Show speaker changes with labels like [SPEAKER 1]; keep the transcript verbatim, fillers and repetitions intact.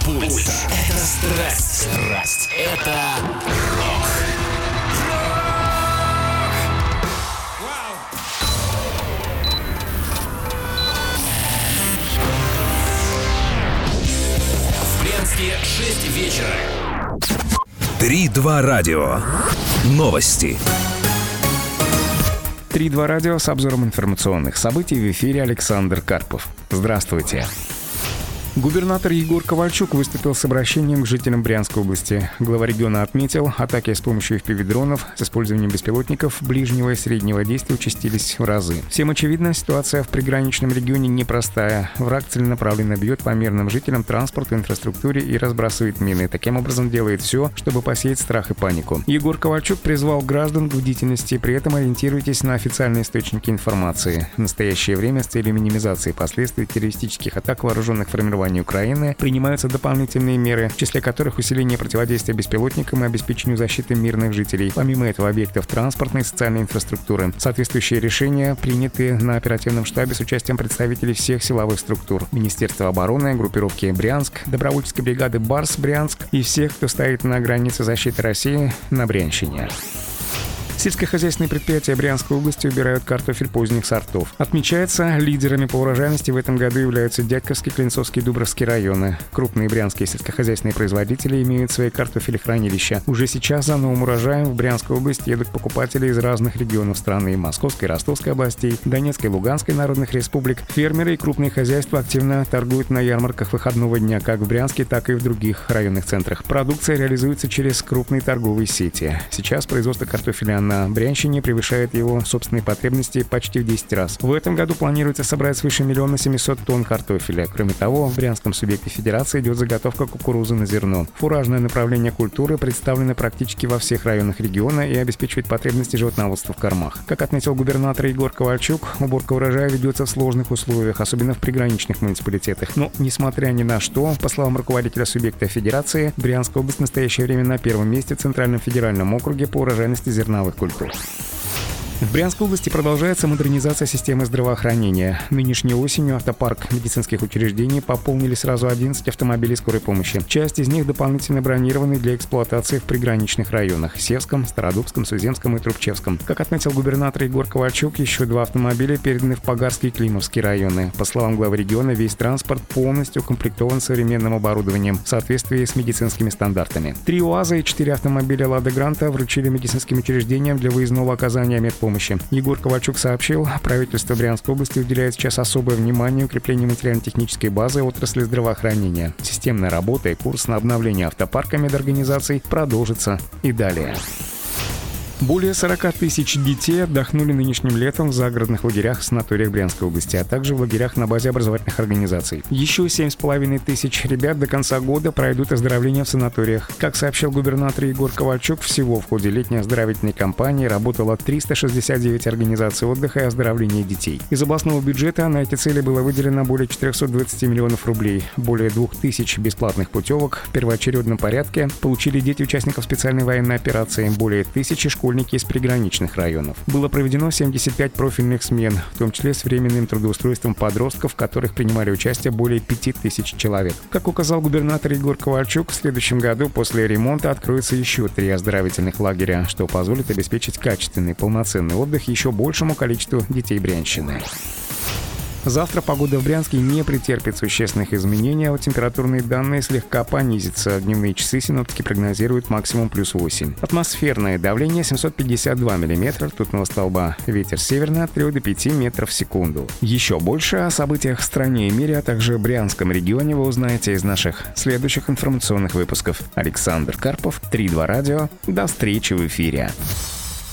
[SPEAKER 1] Пульс. Это страсть. Страсть. Это рок. В Брянске шесть вечера.
[SPEAKER 2] три-два радио. Новости.
[SPEAKER 3] три-два радио с обзором информационных событий. В эфире Александр Карпов. Здравствуйте. Губернатор Егор Ковальчук выступил с обращением к жителям Брянской области. Глава региона отметил, атаки с помощью эф пи ви-дронов с использованием беспилотников ближнего и среднего действия участились в разы. Всем очевидно, ситуация в приграничном регионе непростая. Враг целенаправленно бьет по мирным жителям, транспорту, инфраструктуре и разбрасывает мины. Таким образом делает все, чтобы посеять страх и панику. Егор Ковальчук призвал граждан к бдительности, при этом ориентируйтесь на официальные источники информации. В настоящее время с целью минимизации последствий террористических атак вооруженных формирований Украины принимаются дополнительные меры, в числе которых усиление противодействия беспилотникам и обеспечению защиты мирных жителей. Помимо этого, объектов транспортной и социальной инфраструктуры. Соответствующие решения приняты на оперативном штабе с участием представителей всех силовых структур: Министерства обороны, группировки Брянск, добровольческой бригады Барс Брянск и всех, кто стоит на границе защиты России на Брянщине. Сельскохозяйственные предприятия Брянской области убирают картофель поздних сортов. Отмечается, лидерами по урожайности в этом году являются Дядьковский, Клинцовский и Дубровский районы. Крупные брянские сельскохозяйственные производители имеют свои картофелехранилища. Уже сейчас за новым урожаем в Брянскую область едут покупатели из разных регионов страны: Московской, Ростовской областей, Донецкой, Луганской народных республик. Фермеры и крупные хозяйства активно торгуют на ярмарках выходного дня как в Брянске, так и в других районных центрах. Продукция реализуется через крупные торговые сети. Сейчас производство картофеля на Брянщине превышает его собственные потребности почти в десять раз. В этом году планируется собрать свыше миллиона семисот тонн картофеля. Кроме того, в Брянском субъекте федерации идет заготовка кукурузы на зерно. Фуражное направление культуры представлено практически во всех районах региона и обеспечивает потребности животноводства в кормах. Как отметил губернатор Егор Ковальчук, уборка урожая ведется в сложных условиях, особенно в приграничных муниципалитетах. Но, несмотря ни на что, по словам руководителя субъекта федерации, Брянская область в настоящее время на первом месте в Центральном федеральном округе по урожайности зерновых культур. В Брянской области продолжается модернизация системы здравоохранения. Нынешней осенью автопарк медицинских учреждений пополнили сразу одиннадцать автомобилей скорой помощи. Часть из них дополнительно бронированы для эксплуатации в приграничных районах — Севском, Стародубском, Суземском и Трубчевском. Как отметил губернатор Егор Ковальчук, еще два автомобиля переданы в Погарский и Климовский районы. По словам главы региона, весь транспорт полностью укомплектован современным оборудованием в соответствии с медицинскими стандартами. Три УАЗа и четыре автомобиля «Лада Гранта» вручили медицинским учреждениям для выездного оказания медпомощи. Егор Ковальчук сообщил, правительство Брянской области уделяет сейчас особое внимание укреплению материально-технической базы отрасли здравоохранения. Системная работа и курс на обновление автопарка медорганизаций продолжится и далее. Более сорок тысяч детей отдохнули нынешним летом в загородных лагерях в санаториях Брянской области, а также в лагерях на базе образовательных организаций. Еще семь с половиной тысяч ребят до конца года пройдут оздоровление в санаториях. Как сообщил губернатор Егор Ковальчук, всего в ходе летней оздоровительной кампании работало триста шестьдесят девять организаций отдыха и оздоровления детей. Из областного бюджета на эти цели было выделено более четырехсот двадцати миллионов рублей. Более двух тысяч бесплатных путевок в первоочередном порядке получили дети участников специальной военной операции, более тысячи школьников из приграничных районов. Было проведено семьдесят пять профильных смен, в том числе с временным трудоустройством подростков, в которых принимали участие более пяти тысяч человек. Как указал губернатор Егор Ковальчук, в следующем году после ремонта откроется еще три оздоровительных лагеря, что позволит обеспечить качественный, полноценный отдых еще большему количеству детей Брянщины. Завтра погода в Брянске не претерпит существенных изменений, а вот температурные данные слегка понизятся. Дневные часы синоптики прогнозируют максимум плюс восемь. Атмосферное давление семьсот пятьдесят два миллиметра ртутного столба. Ветер северный от трёх до пяти метров в секунду. Еще больше о событиях в стране и мире, а также в Брянском регионе вы узнаете из наших следующих информационных выпусков. Александр Карпов, три-два радио. До встречи в эфире.